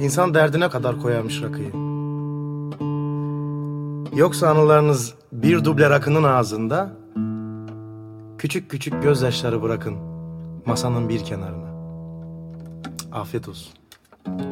İnsan derdine kadar koyarmış rakıyı. Yoksa anılarınız bir duble rakının ağzında, küçük küçük gözyaşları bırakın masanın bir kenarına. Afiyet olsun.